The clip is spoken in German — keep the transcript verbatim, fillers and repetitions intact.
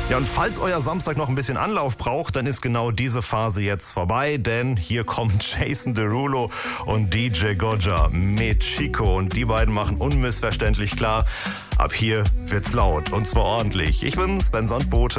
Ja, und falls euer Samstag noch ein bisschen Anlauf braucht, dann ist genau diese Phase jetzt vorbei, denn hier kommt Jason Derulo und D J Gojja mit Chico und die beiden machen unmissverständlich klar, ab hier wird's laut und zwar ordentlich. Ich bin Sven Sandbote.